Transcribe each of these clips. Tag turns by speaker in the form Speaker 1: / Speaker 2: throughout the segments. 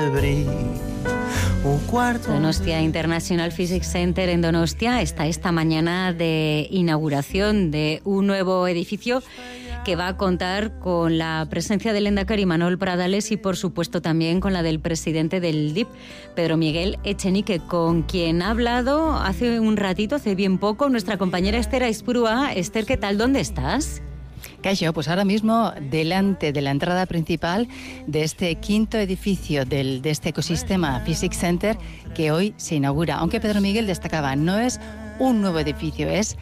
Speaker 1: abrir un cuarto.
Speaker 2: Donostia International Physics Center en Donostia está esta mañana de inauguración de un nuevo edificio que va a contar con la presencia del lehendakari Manuel Pradales y, por supuesto, también con la del presidente del DIP, Pedro Miguel Echenique, con quien ha hablado hace un ratito, hace bien poco, nuestra compañera Esther Aizpurua. Esther, ¿qué tal? ¿Dónde estás?
Speaker 3: Caixo, pues ahora mismo delante de la entrada principal de este quinto edificio de este ecosistema Physics Center que hoy se inaugura. Aunque Pedro Miguel destacaba, no es un nuevo edificio, es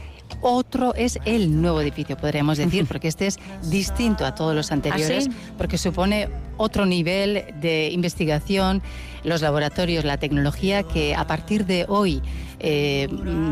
Speaker 3: el nuevo edificio, podríamos decir, porque este es distinto a todos los anteriores, porque supone otro nivel de investigación, los laboratorios, la tecnología que a partir de hoy de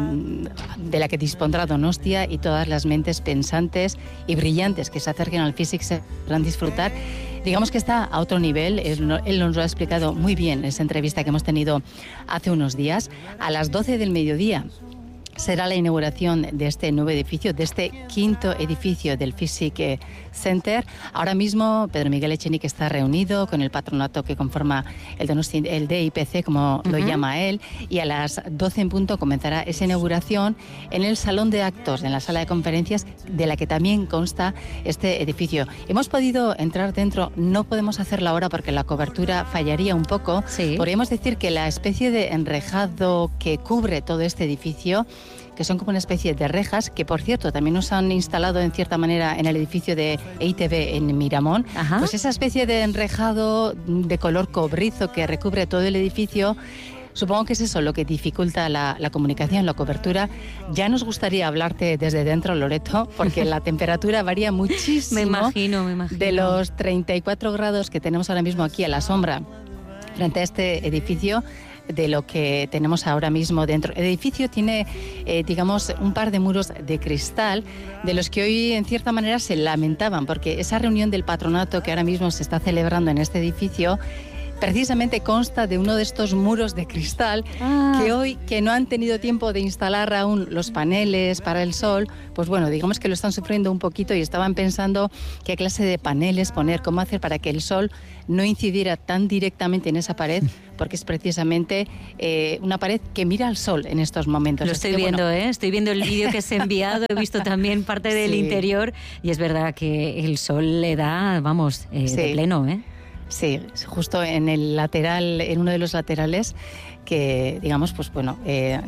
Speaker 3: la que dispondrá Donostia y todas las mentes pensantes y brillantes que se acerquen al Physics podrán disfrutar. Digamos que está a otro nivel, él nos lo ha explicado muy bien en esa entrevista que hemos tenido hace unos días. A las 12 del mediodía será la inauguración de este nuevo edificio, de este quinto edificio del Physics Center. Ahora mismo Pedro Miguel Echenique está reunido con el patronato que conforma el DIPC, como lo llama él, y a las 12 en punto comenzará esa inauguración en el salón de actos, en la sala de conferencias, de la que también consta este edificio. Hemos podido entrar dentro, no podemos hacerlo ahora porque la cobertura fallaría un poco. Sí. Podríamos decir que la especie de enrejado que cubre todo este edificio, que son como una especie de rejas, que por cierto también nos han instalado en cierta manera en el edificio de EITB en Miramón. Ajá. Pues esa especie de enrejado de color cobrizo que recubre todo el edificio, supongo que es eso lo que dificulta la comunicación, la cobertura. Ya nos gustaría hablarte desde dentro, Loreto, porque la temperatura varía muchísimo.
Speaker 2: Me imagino.
Speaker 3: De los 34 grados que tenemos ahora mismo aquí a la sombra frente a este edificio, de lo que tenemos ahora mismo dentro. El edificio tiene, digamos, un par de muros de cristal, de los que hoy, en cierta manera, se lamentaban, porque esa reunión del patronato que ahora mismo se está celebrando en este edificio precisamente consta de uno de estos muros de cristal que hoy, que no han tenido tiempo de instalar aún los paneles para el sol, pues bueno, digamos que lo están sufriendo un poquito y estaban pensando qué clase de paneles poner, cómo hacer para que el sol no incidiera tan directamente en esa pared, porque es precisamente una pared que mira al sol en estos momentos.
Speaker 2: Lo estoy viendo, bueno, estoy viendo el vídeo que se ha enviado, he visto también parte del interior y es verdad que el sol le da, vamos, de pleno,
Speaker 3: Sí, justo en el lateral, en uno de los laterales que, digamos, pues bueno,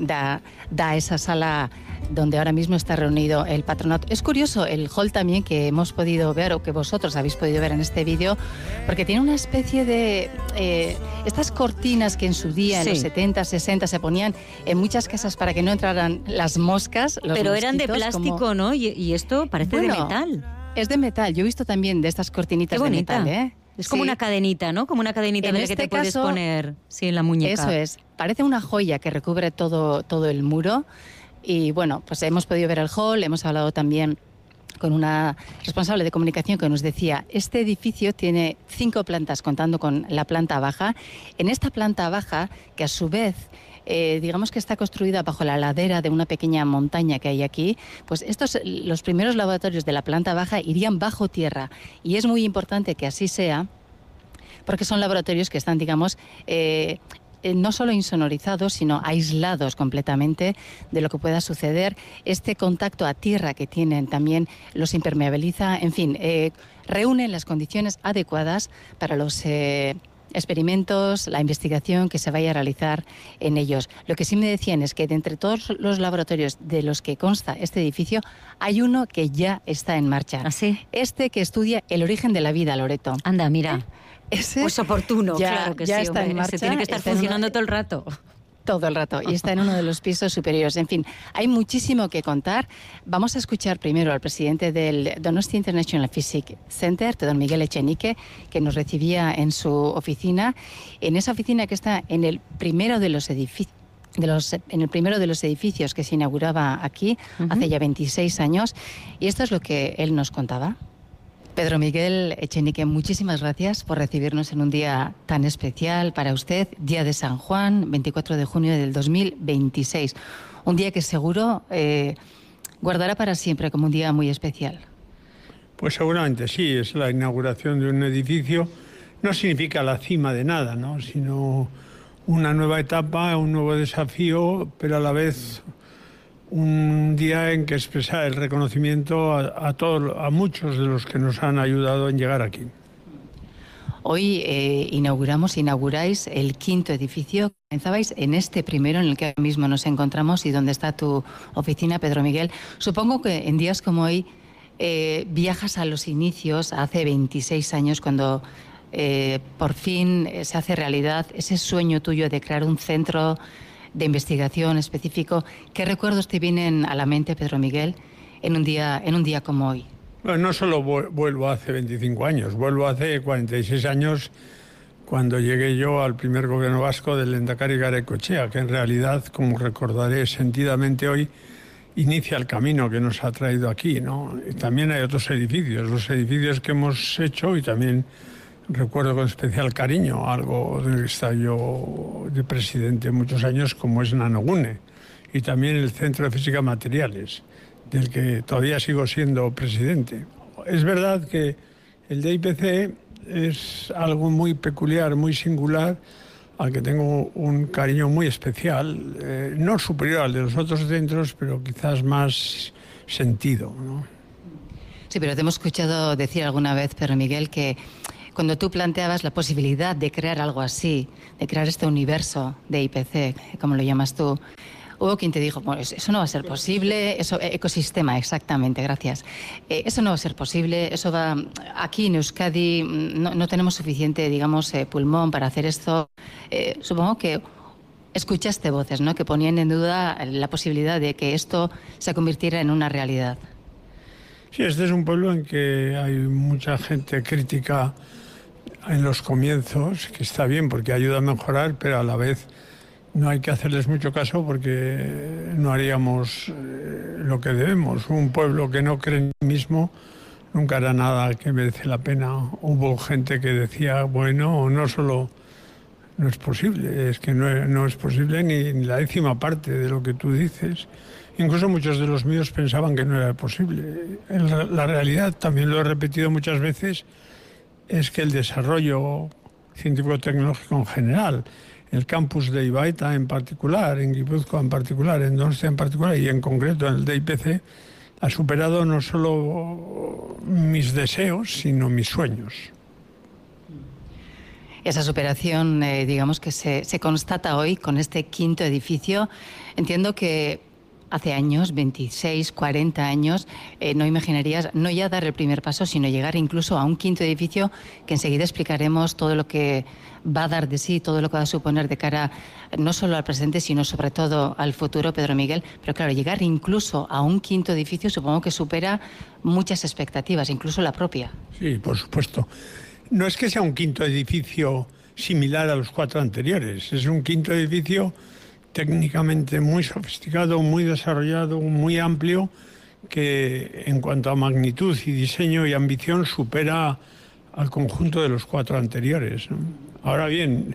Speaker 3: da esa sala donde ahora mismo está reunido el patronato. Es curioso el hall también que hemos podido ver, o que vosotros habéis podido ver en este vídeo, porque tiene una especie de estas cortinas que en su día, en los 70, 60, se ponían en muchas casas para que no entraran las moscas, los
Speaker 2: Pero
Speaker 3: mosquitos,
Speaker 2: eran de plástico, ¿no? Y esto parece de metal.
Speaker 3: Es de metal. Yo he visto también de estas cortinitas de metal,
Speaker 2: Es como una cadenita, ¿no? Como una cadenita de la que te puedes poner en la muñeca.
Speaker 3: Eso es. Parece una joya que recubre todo el muro. Y bueno, pues hemos podido ver el hall, hemos hablado también con una responsable de comunicación que nos decía, este edificio tiene 5 plantas, contando con la planta baja. En esta planta baja, que a su vez digamos que está construida bajo la ladera de una pequeña montaña que hay aquí, pues los primeros laboratorios de la planta baja irían bajo tierra, y es muy importante que así sea, porque son laboratorios que están, digamos, no solo insonorizados, sino aislados completamente de lo que pueda suceder. Este contacto a tierra que tienen también los impermeabiliza, en fin, reúnen las condiciones adecuadas para los experimentos, la investigación que se vaya a realizar en ellos. Lo que sí me decían es que de entre todos los laboratorios de los que consta este edificio, hay uno que ya está en marcha.
Speaker 2: ¿Ah, sí?
Speaker 3: Este que estudia el origen de la vida, Loreto.
Speaker 2: Anda, mira.
Speaker 3: Ese
Speaker 2: pues oportuno, claro que
Speaker 3: ya
Speaker 2: sí.
Speaker 3: Está en marcha,
Speaker 2: se tiene que estar funcionando todo el rato.
Speaker 3: Todo el rato, y está en uno de los pisos superiores. En fin, hay muchísimo que contar. Vamos a escuchar primero al presidente del Donostia International Physics Center, Pedro Miguel Echenique, que nos recibía en su oficina, en esa oficina que está en el primero de los edificios. En el primero de los edificios que se inauguraba aquí hace ya 26 años, y esto es lo que él nos contaba. Pedro Miguel Echenique, muchísimas gracias por recibirnos en un día tan especial para usted, Día de San Juan, 24 de junio del 2026. Un día que seguro guardará para siempre como un día muy especial.
Speaker 4: Pues seguramente sí, es la inauguración de un edificio no significa la cima de nada, ¿no? Sino una nueva etapa, un nuevo desafío, pero a la vez un día en que expresar el reconocimiento a muchos de los que nos han ayudado en llegar aquí.
Speaker 3: Hoy inauguráis el 5º edificio. Comenzabais en este primero en el que ahora mismo nos encontramos y donde está tu oficina, Pedro Miguel. Supongo que en días como hoy viajas a los inicios, hace 26 años, cuando por fin se hace realidad ese sueño tuyo de crear un centro de investigación específico. ¿Qué recuerdos te vienen a la mente, Pedro Miguel, en un día como hoy?
Speaker 4: Bueno, no solo vuelvo hace 25 años, vuelvo hace 46 años cuando llegué yo al primer gobierno vasco del Lehendakari Garaikoetxea, que en realidad, como recordaré sentidamente hoy, inicia el camino que nos ha traído aquí, ¿no? Y también hay otros edificios, los edificios que hemos hecho, y también recuerdo con especial cariño algo del que estaba yo de presidente muchos años, como es Nanogune, y también el Centro de Física Materiales, del que todavía sigo siendo presidente. Es verdad que el DIPC es algo muy peculiar, muy singular, al que tengo un cariño muy especial, no superior al de los otros centros, pero quizás más sentido, ¿no?
Speaker 3: Sí, pero te hemos escuchado decir alguna vez, Pedro Miguel, que cuando tú planteabas la posibilidad de crear algo así, de crear este universo de IPC, como lo llamas tú, hubo quien te dijo, bueno, eso no va a ser posible, ecosistema, exactamente, gracias. Eso no va a ser posible, eso va... Aquí en Euskadi no tenemos suficiente, digamos, pulmón para hacer esto. Supongo que escuchaste voces, ¿no?, que ponían en duda la posibilidad de que esto se convirtiera en una realidad.
Speaker 4: Sí, este es un pueblo en que hay mucha gente crítica en los comienzos, que está bien porque ayuda a mejorar, pero a la vez no hay que hacerles mucho caso porque no haríamos lo que debemos. Un pueblo que no cree en sí mismo nunca hará nada que merece la pena. Hubo gente que decía, bueno, no solo no es posible, es que no es posible ni la 10ª parte de lo que tú dices. Incluso muchos de los míos pensaban que no era posible. La realidad, también lo he repetido muchas veces, es que el desarrollo científico-tecnológico en general, el campus de Ibaeta en particular, en Guipúzcoa en particular, en Donostia en particular y en concreto en el DIPC, ha superado no solo mis deseos, sino mis sueños.
Speaker 3: Esa superación, digamos que se constata hoy con este 5º edificio. Entiendo que hace años, 26, 40 años, no imaginarías no ya dar el primer paso, sino llegar incluso a un 5º edificio, que enseguida explicaremos todo lo que va a dar de sí, todo lo que va a suponer de cara no solo al presente, sino sobre todo al futuro, Pedro Miguel. Pero claro, llegar incluso a un 5º edificio supongo que supera muchas expectativas, incluso la propia.
Speaker 4: Sí, por supuesto. No es que sea un 5º edificio similar a los 4 anteriores, es un 5º edificio técnicamente muy sofisticado, muy desarrollado, muy amplio, que en cuanto a magnitud y diseño y ambición supera al conjunto de los 4 anteriores, ¿no? Ahora bien,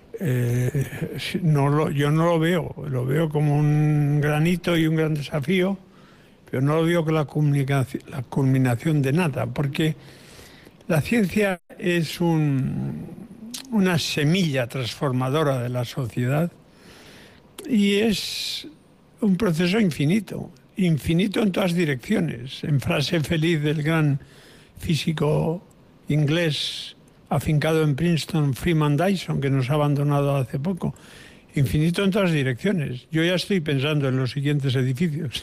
Speaker 4: yo no lo veo como un granito y un gran desafío, pero no lo veo con la culminación de nada, porque la ciencia es una semilla transformadora de la sociedad y es un proceso infinito en todas direcciones. En frase feliz del gran físico inglés afincado en Princeton, Freeman Dyson, que nos ha abandonado hace poco, infinito en todas direcciones. Yo ya estoy pensando en los siguientes edificios,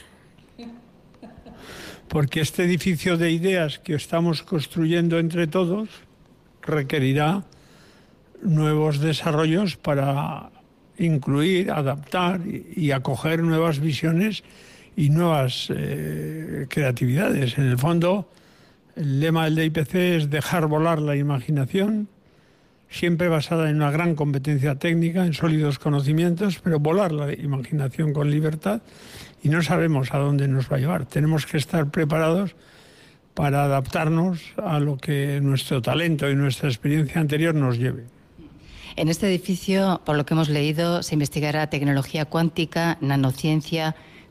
Speaker 4: porque este edificio de ideas que estamos construyendo entre todos requerirá nuevos desarrollos para incluir, adaptar y acoger nuevas visiones y nuevas creatividades. En el fondo, el lema del DIPC es dejar volar la imaginación, siempre basada en una gran competencia técnica, en sólidos conocimientos, pero volar la imaginación con libertad, y no sabemos a dónde nos va a llevar. Tenemos que estar preparados para adaptarnos a lo que nuestro talento y nuestra experiencia anterior nos lleve.
Speaker 3: En este edificio, por lo que hemos leído, se investigará tecnología cuántica, nanociencia,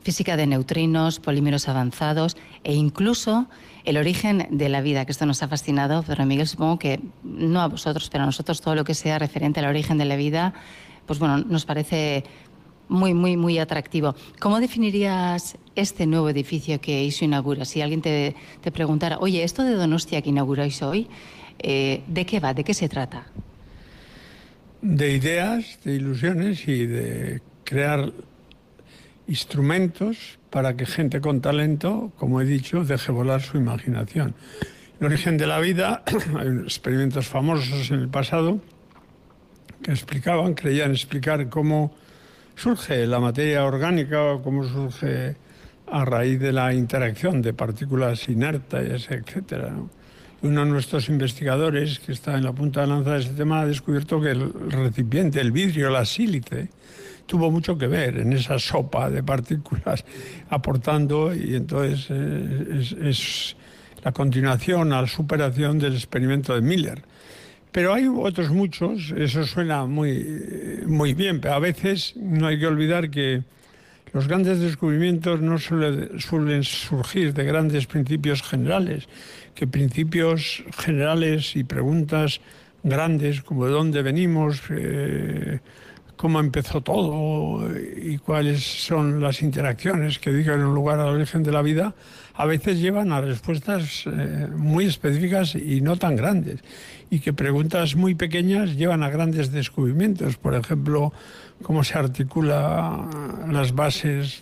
Speaker 3: física de neutrinos, polímeros avanzados e incluso el origen de la vida, que esto nos ha fascinado. Pero Miguel, supongo que no a vosotros, pero a nosotros todo lo que sea referente al origen de la vida, pues bueno, nos parece muy atractivo. ¿Cómo definirías este nuevo edificio que se inaugura? Si alguien te preguntara, oye, esto de Donostia que inauguráis hoy, ¿de qué va? ¿De qué se trata?
Speaker 4: De ideas, de ilusiones y de crear instrumentos para que gente con talento, como he dicho, deje volar su imaginación. El origen de la vida, hay experimentos famosos en el pasado que creían explicar cómo surge la materia orgánica o cómo surge a raíz de la interacción de partículas inertes, etcétera, ¿no? Uno de nuestros investigadores, que está en la punta de lanza de ese tema, ha descubierto que el recipiente, el vidrio, la sílice, tuvo mucho que ver en esa sopa de partículas aportando, y entonces es la continuación, la superación del experimento de Miller. Pero hay otros muchos, eso suena muy bien, pero a veces no hay que olvidar que los grandes descubrimientos no suelen surgir de grandes principios generales, que principios generales y preguntas grandes como de dónde venimos, cómo empezó todo y cuáles son las interacciones que dieron lugar al origen de la vida, a veces llevan a respuestas muy específicas y no tan grandes, y que preguntas muy pequeñas llevan a grandes descubrimientos. Por ejemplo, cómo se articulan las bases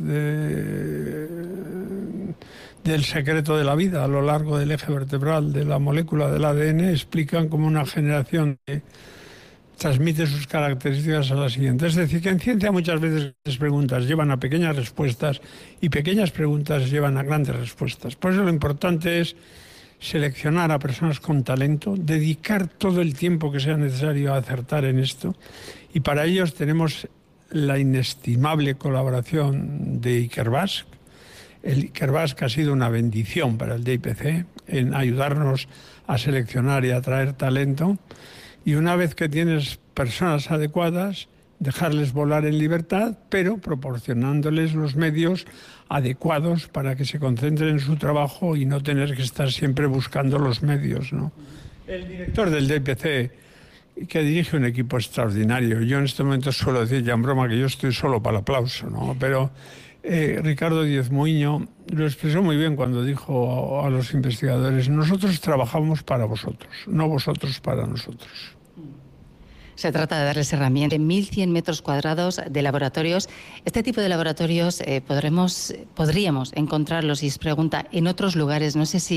Speaker 4: del secreto de la vida a lo largo del eje vertebral de la molécula del ADN, explican cómo una generación transmite sus características a la siguiente. Es decir, que en ciencia muchas veces las preguntas llevan a pequeñas respuestas y pequeñas preguntas llevan a grandes respuestas. Por eso lo importante es seleccionar a personas con talento, dedicar todo el tiempo que sea necesario a acertar en esto, y para ellos tenemos la inestimable colaboración de Ikerbasque. El Ikerbasque ha sido una bendición para el DIPC en ayudarnos a seleccionar y atraer talento, y una vez que tienes personas adecuadas, dejarles volar en libertad, pero proporcionándoles los medios adecuados para que se concentren en su trabajo y no tener que estar siempre buscando los medios, ¿no? El director del DIPC, que dirige un equipo extraordinario, yo en este momento suelo decir ya en broma que yo estoy solo para el aplauso, ¿no? Pero Ricardo Díez Muiño lo expresó muy bien cuando dijo a los investigadores: nosotros trabajamos para vosotros, no vosotros para nosotros.
Speaker 3: Se trata de darles herramientas. 1.100 metros cuadrados de laboratorios. Este tipo de laboratorios podríamos encontrarlos, y se pregunta, en otros lugares. No sé si